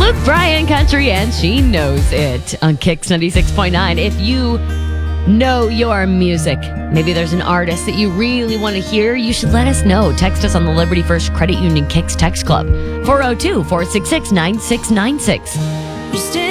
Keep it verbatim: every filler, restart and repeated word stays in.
Luke Bryan Country, and she knows it on Kicks ninety-six point nine. If you know your music, maybe there's an artist that you really want to hear, you should let us know. Text us on the Liberty First Credit Union Kicks Text Club, four oh two, four six six, nine six nine six.